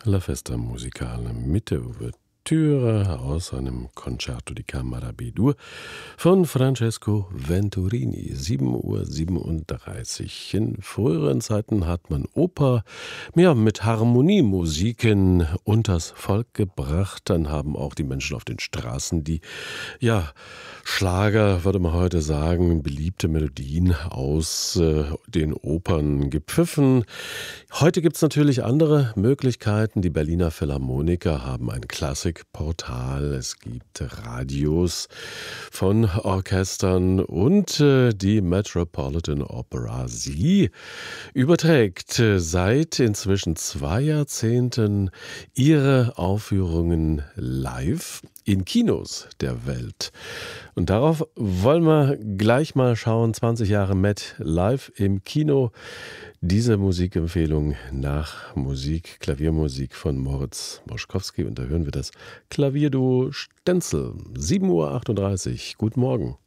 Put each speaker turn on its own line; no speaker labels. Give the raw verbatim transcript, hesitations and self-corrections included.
La Festa Musicale mit der Ouvertüre aus einem Concerto di Camera B-Dur von Francesco Venturini. sieben Uhr siebenunddreißig. In früheren Zeiten hat man Oper ja, mit Harmoniemusiken unters Volk gebracht. Dann haben auch die Menschen auf den Straßen die ja, Schlager, würde man heute sagen, beliebte Melodien aus äh, den Opern gepfiffen. Heute gibt es natürlich andere Möglichkeiten. Die Berliner Philharmoniker haben ein Klassikportal. Es gibt Radios von Orchestern und äh, die Metropolitan Opera. Sie überträgt äh, seit inzwischen zwei Jahrzehnten ihre Aufführungen live in Kinos der Welt. Und darauf wollen wir gleich mal schauen. zwanzig Jahre Met live im Kino. Diese Musikempfehlung nach Musik, Klaviermusik von Moritz Moschkowski. Und da hören wir das Klavierduo Stenzel. sieben Uhr achtunddreißig. Guten Morgen.